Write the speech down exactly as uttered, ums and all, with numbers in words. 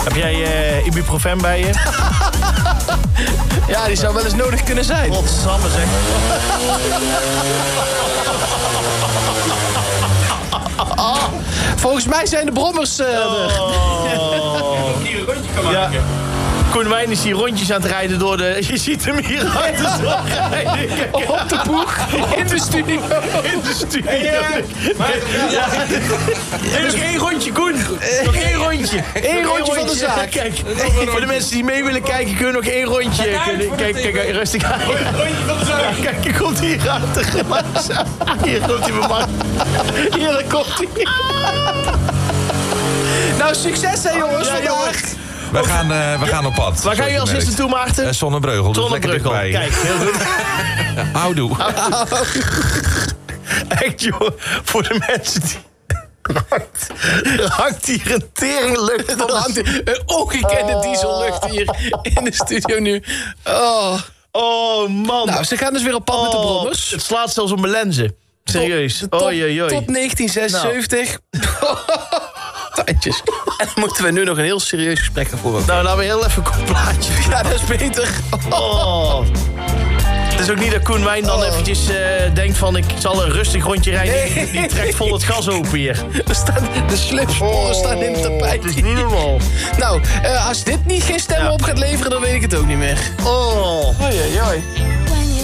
Heb jij uh, ibuprofen bij je? Ja, die zou wel eens nodig kunnen zijn. Godsamme zeg. Oh, volgens mij zijn de brommers uh, er. Oh. Hier een rondje kan maken. Ja. Koen Wijn is hier rondjes aan het rijden door de... Je ziet hem hier uit de zon rijden. Op de boeg, in de studio. In de studio. Maar, ja. Nee, nog één rondje, Koen. Nog één rondje. Eén rondje van de zaak. Kijk, voor de mensen die mee willen kijken, kunnen we nog één rondje. Kijk, kijk, kijk, rustig aan. Rondje van de zaak. Kijk, je komt hier achter. Hier komt hij, mijn man. Hier, daar komt hij. Nou, succes hè jongens, Ja, vandaag. jongens. We gaan, uh, we gaan op pad. Waar ga je als eerste toe, Maarten? Uh, Zonnebreugel, dus lekker Zonnebreugel. dichtbij. Kijk, heel goed. Houdoe. Echt, joh. Voor de mensen die... Er hangt hier een teringlucht van. Er hangt een ongekende diesellucht hier in de studio nu. Oh. Oh, man. Nou, ze gaan dus weer op pad met de Oh, brommers. het slaat zelfs op mijn lenzen. Serieus. Tot, tot, Oei, oei, oei. tot negentien zesenzeventig. Tandjes. En dan moeten we nu nog een heel serieus gesprek gaan voeren. Nou, laten we heel even een kort plaatje. Ja, dat is beter. Oh. Het is ook niet dat Koen Wijn dan Oh. eventjes uh, denkt van... ik zal een rustig rondje rijden. Nee. Die, die trekt vol het gas open hier. Er staan, de slipsporen staan in het tapijt. Het is niet normaal. Nou, uh, als dit niet geen stemmen Ja. op gaat leveren, dan weet ik het ook niet meer. Oh. Oei, oei, oei.